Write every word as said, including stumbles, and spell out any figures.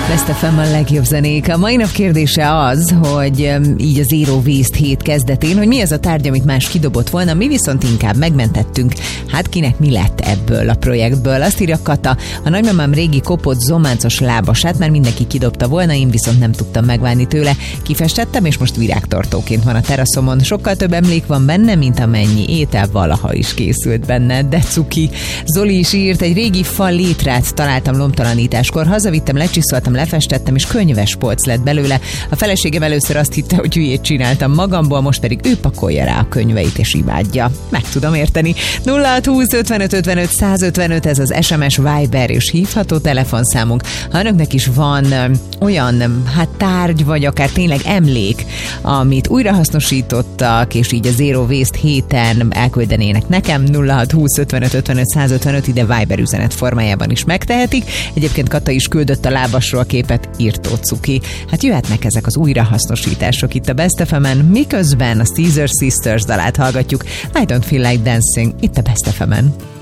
Best ef em a legjobb zenék. A mai nap kérdése az, hogy így az Zero Waste hét kezdetén, hogy mi az a tárgy, amit más kidobott volna, mi viszont inkább megmentettünk. Hát kinek mi lett ebből a projektből? Azt írja Kata, a nagymamám régi kopott zománcos lábasát már mindenki kidobta volna, én viszont nem tudtam megválni tőle. Kifestettem, és most virágtartóként van a teraszomon. Sokkal több emlék van benne, mint amennyi étel valaha is készült benne, de cuki. Zoli is írt, egy régi fal létrát találtam lomtalanításkor, hazavittem, lecsiszoltam, lefestettem, és könyves polc lett belőle. A feleségem először azt hitte, hogy hülyét csináltam magamból, most pedig ő pakolja rá a könyveit és imádja. Meg tudom érteni. nulla hat húsz ötvenöt ötvenöt százötvenöt, ez az es em es, Viber és hívható telefonszámunk. Ha önöknek is van olyan hát tárgy, vagy akár tényleg emlék, amit újrahasznosítottak, és így a Zero Waste héten elküldenének nekem, nulla hat húsz ötvenöt ötvenöt százötvenöt, ide Viber üzenet formájában is megtehetik. Egyébként Kata is küldött a lábasról képet, írtó cuki. Hát jöhetnek ezek az újrahasznosítások itt a Best ef emen, miközben a Caesar Sisters dalát hallgatjuk. I don't feel like dancing, itt a Best ef emen.